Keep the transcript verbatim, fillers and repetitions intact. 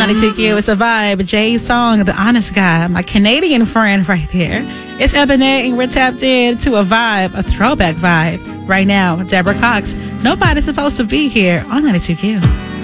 ninety-two Q, it's a vibe. Jay's song, The Honest Guy, my Canadian friend right there. It's Ebony, and we're tapped in to a vibe, a throwback vibe. Right now, Deborah Cox, Nobody's Supposed to Be Here on ninety-two Q.